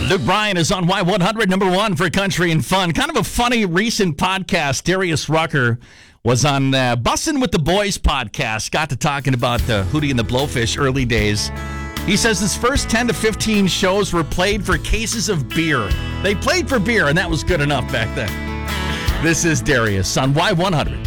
Luke Bryan is on Y100, number one for country and fun. Kind of a funny recent podcast. Darius Rucker was on Bussin' with the Boys podcast. Got to talking about the Hootie and the Blowfish early days. He says his first 10 to 15 shows were played for cases of beer. They played for beer, and that was good enough back then. This is Darius on Y100.